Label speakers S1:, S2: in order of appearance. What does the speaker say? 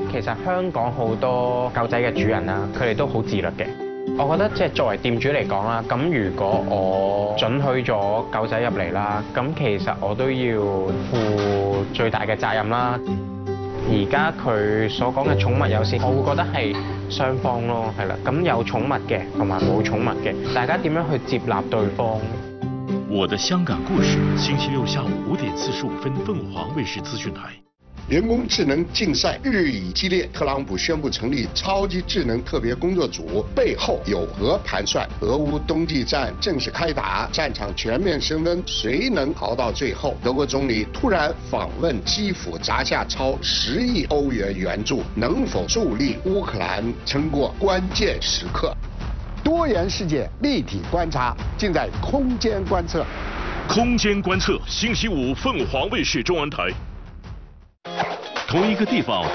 S1: 其實香港好多狗仔嘅主人啦，佢哋都好自律嘅。我覺得即係作為店主嚟講啦，咁如果我准許咗狗仔入嚟啦，咁其實我都要負最大嘅責任啦。而家佢所講嘅寵物友善，我會覺得係雙方咯，係啦。咁有寵物嘅同埋冇寵物嘅，大家點樣去接納對方？
S2: 我的香港故事，星期六下午5點45分，鳳凰衛視資訊台。
S3: 人工智能竞赛日益激烈，特朗普宣布成立超级智能特别工作组，背后有何盘算？俄乌冬季战正式开打，战场全面升温，谁能熬到最后？德国总理突然访问基辅，砸下超10亿欧元援助，能否助力乌克兰撑过关键时刻？多元世界立体观察，尽在空间观测。
S2: 空间观测，星期5凤凰卫视中文台。同一个地方。